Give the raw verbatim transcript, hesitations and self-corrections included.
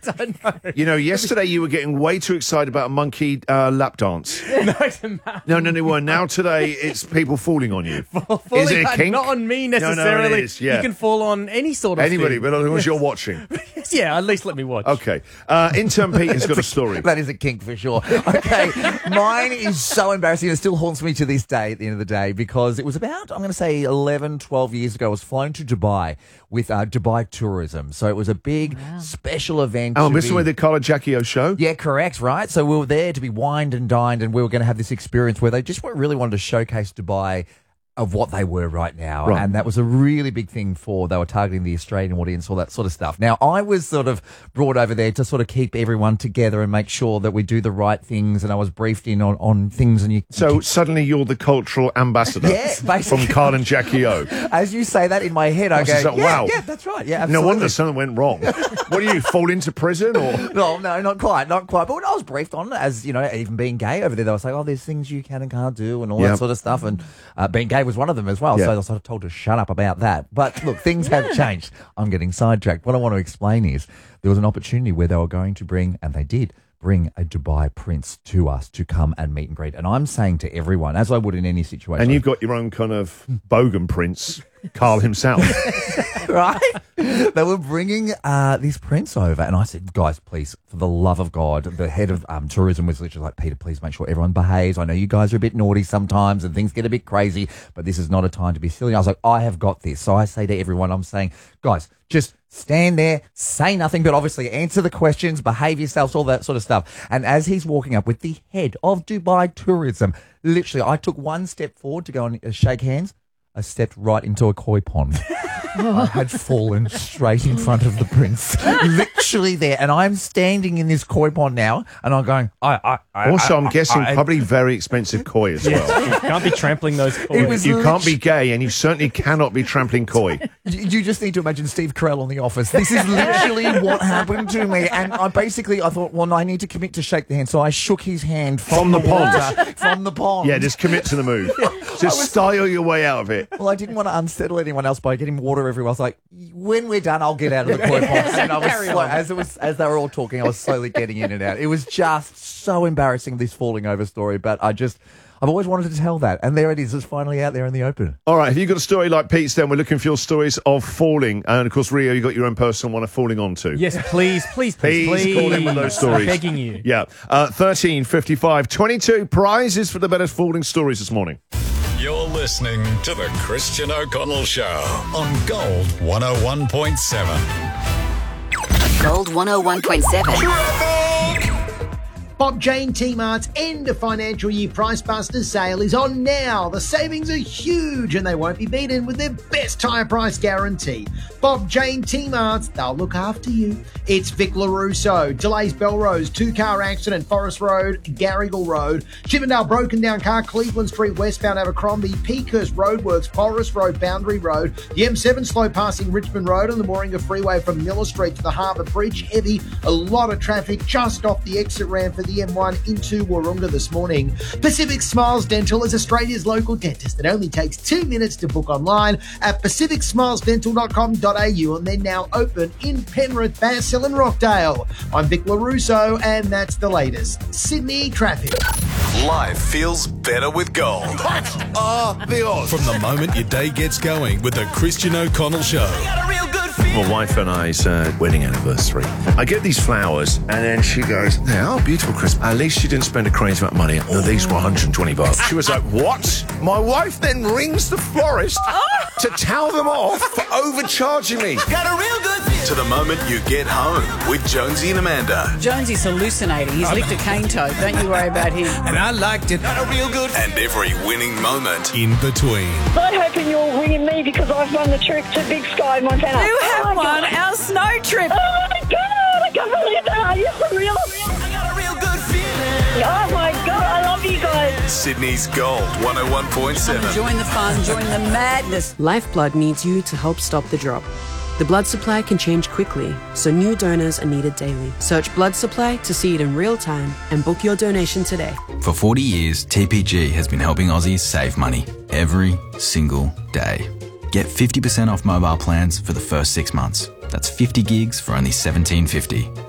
don't know. You know, yesterday you were getting way too excited about a monkey uh, lap dance. No, it's a man. No, no, no, well, now today it's people falling on you. Falling Is it a on- kink? Not on me No, no, it necessarily. is, yeah. You can fall on any sort of Anybody, thing. but as long as you're watching. Yeah, at least let me watch. Okay. Uh, intern Peter's got a story. That is a kink for sure. Okay, mine is so embarrassing. It still haunts me to this day at the end of the day because it was about, I'm going to say eleven, twelve years ago. I was flown to Dubai with uh, Dubai Tourism. So it was a big special event. Oh, to this is be- where the Carla Jackie O show? Yeah, correct, right? So we were there to be wined and dined and we were going to have this experience where they just really wanted to showcase Dubai of what they were right now. Right. And that was a really big thing for, they were targeting the Australian audience, all that sort of stuff. Now, I was sort of brought over there to sort of keep everyone together and make sure that we do the right things. And I was briefed in on, on things and you... So suddenly you're the cultural ambassador Yeah, basically. from Carl and Jackie O. As you say that in my head, I That's go, just like, yeah, wow. yeah, that's right. Yeah, No absolutely. wonder something went wrong. What do you, fall into prison or... No, no, not quite, not quite. But when I was briefed on, as you know, even being gay over there, they were saying, "Oh, there's things you can and can't do," and all Yep. that sort of stuff. And uh, being gay was one of them as well. Yeah. So I was sort of told to shut up about that. But look, things have changed. I'm getting sidetracked. What I want to explain is there was an opportunity where they were going to bring, and they did bring a Dubai prince to us to come and meet and greet. And I'm saying to everyone, as I would in any situation, And you've got your own kind of bogan prince, Carl himself. right? They were bringing uh, this prince over, and I said, guys, please, for the love of God, the head of um, tourism was literally like, Peter, please make sure everyone behaves. I know you guys are a bit naughty sometimes and things get a bit crazy, but this is not a time to be silly. I was like, I have got this. So I say to everyone, I'm saying, guys, just stand there, say nothing, but obviously answer the questions, behave yourselves, all that sort of stuff. And as he's walking up with the head of Dubai Tourism, literally, I took one step forward to go and uh, shake hands. I stepped right into a koi pond. I had fallen straight in front of the prince, literally there. And I'm standing in this koi pond now, and I'm going, I, I, I Also, I, I'm guessing I, I, probably very expensive koi as well. You can't be trampling those It forward. was You can't be lit- gay, and you certainly cannot be trampling koi. You you just need to imagine Steve Carell on The Office. This is literally what happened to me. And I basically, I thought, well, no, I need to commit to shake the hand. So I shook his hand from, From the pond. water, from the pond. Yeah, just commit to the move. Just style your way out of it. Well, I didn't want to unsettle anyone else by getting water everywhere. I was like, when we're done, I'll get out of the koi pond. And I was Carry slow, on. as it was as they were all talking, I was slowly getting in and out. It was just so embarrassing, this falling over story. But I just, I've always wanted to tell that, and there it is. It's finally out there in the open. All right, have you got a story like Pete's then? We're looking for your stories of falling. And, of course, Rio, you got your own personal one of falling onto. Yes, please, please, please, Please, please. call in with those stories. I'm begging you. Yeah. Uh, thirteen fifty-five, twenty-two prizes for the better falling stories this morning. You're listening to the Christian O'Connell Show on Gold one oh one point seven. Gold one oh one point seven. Bob Jane T-Mart's end of financial year Price Busters sale is on now. The savings are huge and they won't be beaten with their best higher price guarantee. Bob Jane T-Mart's, they'll look after you. It's Vic LaRusso, Delays Belrose, two-car accident, Forest Road, Garrigal Road, Chippendale broken down car, Cleveland Street, westbound Abercrombie, Peakhurst Roadworks, Forest Road, Boundary Road, the M seven slow passing Richmond Road and the Warringah Freeway from Miller Street to the Harbour Bridge. Heavy, a lot of traffic just off the exit ramp for the M one into Warringah this morning. Pacific Smiles Dental is Australia's local dentist that only takes two minutes to book online at pacific smiles dental dot com dot a u, and they're now open in Penrith, Bassell and Rockdale. I'm Vic LaRusso and that's the latest Sydney traffic. Life feels better with gold. Ah, the odds. From the moment your day gets going with the Christian O'Connell Show. My wife and I's uh, wedding anniversary. I get these flowers, and then she goes, "They are beautiful, Chris. At least she didn't spend a crazy amount of money. No, these were one hundred twenty bucks." She was like, "What?" My wife then rings the florist to tell them off for overcharging me. To the moment you get home with Jonesy and Amanda. Jonesy's hallucinating. He's licked a cane toad. Don't you worry about him. And I liked it. And every winning moment in between. I'm hoping you're ringing me because I've won the trip to Big Sky, Montana. You Oh have my won God. our snow trip. Oh my God, I can't believe that. Are you for real? Oh my God, I love you guys. Sydney's Gold one oh one point seven. Join the fun, join the madness. Lifeblood needs you to help stop the drop. The blood supply can change quickly, so new donors are needed daily. Search blood supply to see it in real time and book your donation today. For forty years, T P G has been helping Aussies save money every single day. Get fifty percent off mobile plans for the first six months. That's fifty gigs for only seventeen fifty.